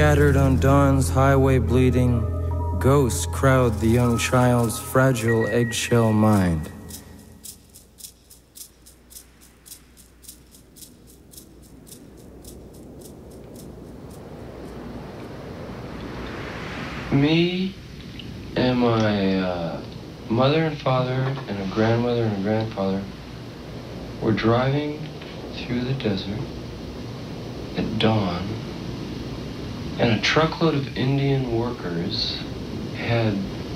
Scattered on dawn's highway bleeding, ghosts crowd the young child's fragile eggshell mind. Me and my mother and father and a grandmother and a grandfather were driving through the desert at dawn, and a truckload of Indian workers had